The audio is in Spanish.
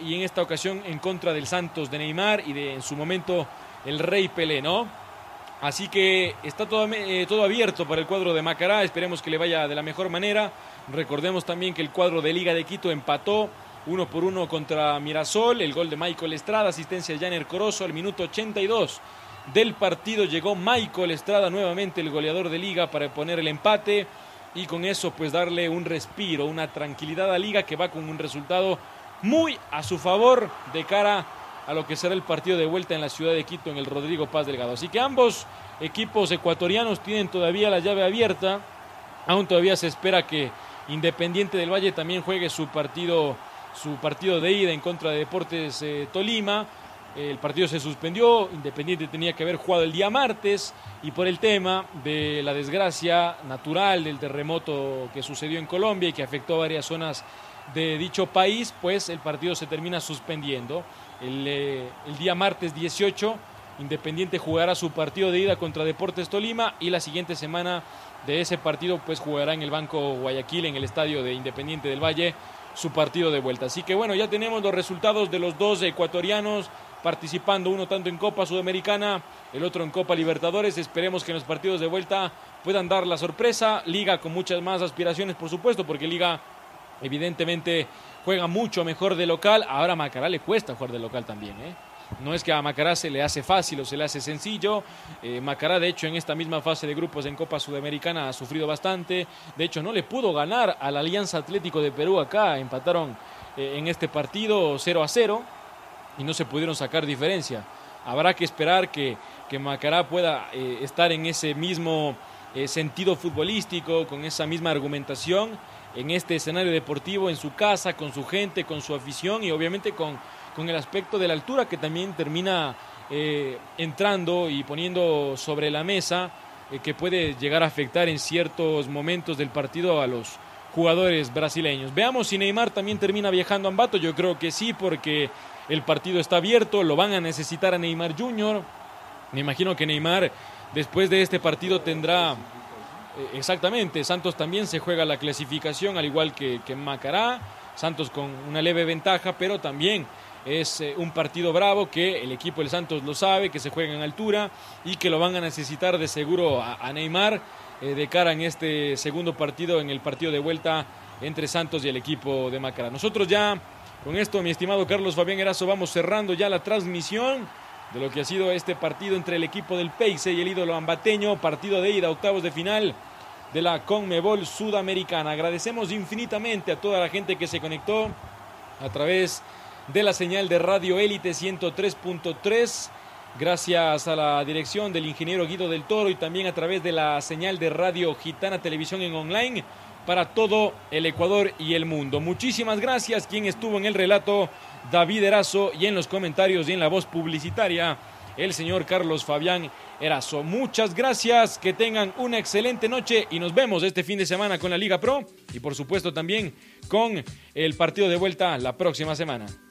y en esta ocasión en contra del Santos de Neymar y de en su momento el Rey Pelé, ¿no? Así que está todo abierto para el cuadro de Macará, esperemos que le vaya de la mejor manera. Recordemos también que el cuadro de Liga de Quito empató 1-1 contra Mirasol, el gol de Michael Estrada, asistencia de Janer Corozo al minuto 82 del partido. Llegó Michael Estrada nuevamente, el goleador de Liga, para poner el empate y con eso pues darle un respiro, una tranquilidad a Liga, que va con un resultado muy a su favor de cara a lo que será el partido de vuelta en la ciudad de Quito en el Rodrigo Paz Delgado. Así que ambos equipos ecuatorianos tienen todavía la llave abierta. Aún todavía se espera que Independiente del Valle también juegue su partido de ida en contra de Deportes Tolima. El partido se suspendió, Independiente tenía que haber jugado el día martes y por el tema de la desgracia natural del terremoto que sucedió en Colombia y que afectó a varias zonas de dicho país, pues el partido se termina suspendiendo. El día martes 18, Independiente jugará su partido de ida contra Deportes Tolima y la siguiente semana de ese partido pues jugará en el Banco Guayaquil, en el estadio de Independiente del Valle, su partido de vuelta. Así que bueno, ya tenemos los resultados de los dos ecuatorianos participando, uno tanto en Copa Sudamericana, el otro en Copa Libertadores. Esperemos que en los partidos de vuelta puedan dar la sorpresa. Liga con muchas más aspiraciones, por supuesto, porque Liga evidentemente juega mucho mejor de local. Ahora a Macará le cuesta jugar de local también, ¿eh? No es que a Macará se le hace fácil o se le hace sencillo. Macará, de hecho, en esta misma fase de grupos en Copa Sudamericana ha sufrido bastante. De hecho, no le pudo ganar al Alianza Atlético de Perú acá. Empataron en este partido 0-0 y no se pudieron sacar diferencia. Habrá que esperar que Macará pueda estar en ese mismo sentido futbolístico, con esa misma argumentación, en este escenario deportivo, en su casa, con su gente, con su afición y obviamente con el aspecto de la altura, que también termina entrando y poniendo sobre la mesa, que puede llegar a afectar en ciertos momentos del partido a los jugadores brasileños. Veamos si Neymar también termina viajando a Ambato. Yo creo que sí, porque el partido está abierto, lo van a necesitar a Neymar Jr. Me imagino que Neymar después de este partido tendrá... exactamente, Santos también se juega la clasificación al igual que Macará. Santos con una leve ventaja, pero también es un partido bravo, que el equipo del Santos lo sabe, que se juega en altura y que lo van a necesitar de seguro a Neymar de cara en este segundo partido, en el partido de vuelta entre Santos y el equipo de Macará. Nosotros ya con esto, mi estimado Carlos Fabián Erazo, vamos cerrando ya la transmisión de lo que ha sido este partido entre el equipo del Peixe y el ídolo ambateño, partido de ida, octavos de final de la Conmebol Sudamericana. Agradecemos infinitamente a toda la gente que se conectó a través de la señal de Radio Élite 103.3, gracias a la dirección del ingeniero Guido del Toro, y también a través de la señal de Radio Gitana Televisión en online para todo el Ecuador y el mundo. Muchísimas gracias. Quien estuvo en el relato, David Erazo, y en los comentarios y en la voz publicitaria, el señor Carlos Fabián Erazo. Muchas gracias, que tengan una excelente noche y nos vemos este fin de semana con la Liga Pro y por supuesto también con el partido de vuelta la próxima semana.